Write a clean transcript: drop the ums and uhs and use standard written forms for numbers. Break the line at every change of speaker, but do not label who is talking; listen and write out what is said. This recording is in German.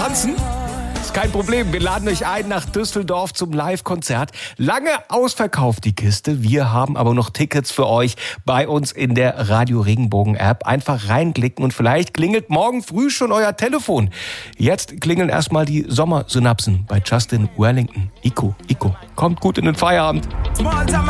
tanzen? Ist kein Problem. Wir laden euch ein nach Düsseldorf zum Live-Konzert. Lange ausverkauft die Kiste. Wir haben aber noch Tickets für euch bei uns in der Radio Regenbogen App. Einfach reinklicken und vielleicht klingelt morgen früh schon euer Telefon. Jetzt klingeln erstmal die Sommersynapsen bei Justin Wellington. Ico, kommt gut in den Feierabend.